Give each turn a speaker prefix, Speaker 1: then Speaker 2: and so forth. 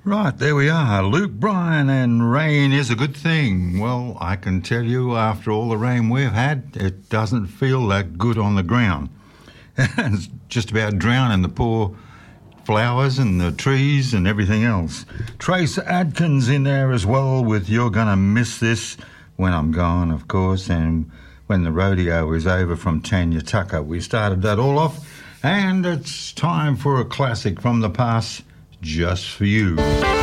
Speaker 1: Right, there we are. Luke Bryan and rain is a good thing. Well, I can tell you after all the rain we've had, it doesn't feel that good on the ground. It's just about drowning the poor flowers and the trees and everything else. Trace Adkins in there as well with You're Gonna Miss This When I'm Gone, of course, and When the Rodeo Is Over from Tanya Tucker. We started that all off, and it's time for a classic from the past, just for you.